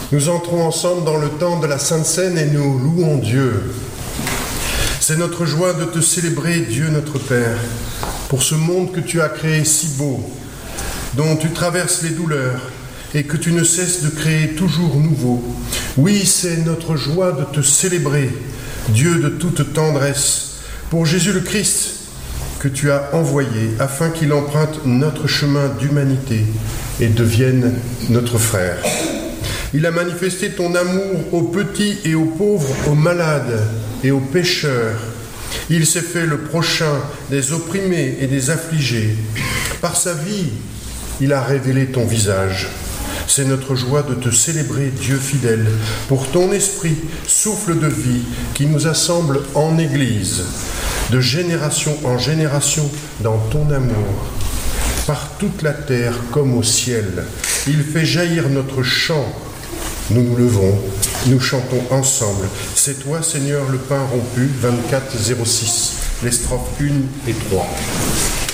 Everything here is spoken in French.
Nous entrons ensemble dans le temps de la Sainte Seine et nous louons Dieu. C'est notre joie de te célébrer, Dieu notre Père, pour ce monde que tu as créé si beau, dont tu traverses les douleurs et que tu ne cesses de créer toujours nouveau. Oui, c'est notre joie de te célébrer, Dieu de toute tendresse, pour Jésus le Christ, que tu as envoyé afin qu'il emprunte notre chemin d'humanité et devienne notre frère. Il a manifesté ton amour aux petits et aux pauvres, aux malades et aux pécheurs. Il s'est fait le prochain des opprimés et des affligés. Par sa vie, il a révélé ton visage. C'est notre joie de te célébrer, Dieu fidèle, pour ton esprit, souffle de vie, qui nous assemble en Église, de génération en génération, dans ton amour. Par toute la terre comme au ciel, il fait jaillir notre chant. Nous nous levons, nous chantons ensemble. C'est toi, Seigneur, le pain rompu, 24-06, les strophes 1 et 3.